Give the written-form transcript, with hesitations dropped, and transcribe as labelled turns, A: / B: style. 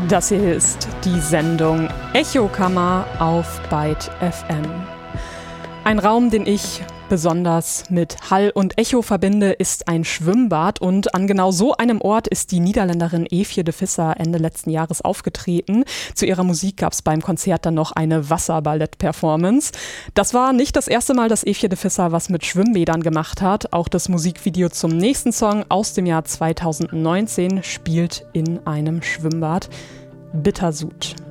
A: Das hier ist die Sendung Echokammer auf Byte FM. Ein Raum, den ich besonders mit Hall und Echo verbinde, ist ein Schwimmbad, und an genau so einem Ort ist die Niederländerin Eefje de Visser Ende letzten Jahres aufgetreten. Zu ihrer Musik gab es beim Konzert dann noch eine Wasserballett-Performance. Das war nicht das erste Mal, dass Eefje de Visser was mit Schwimmbädern gemacht hat. Auch das Musikvideo zum nächsten Song aus dem Jahr 2019 spielt in einem Schwimmbad. Bitterzoet.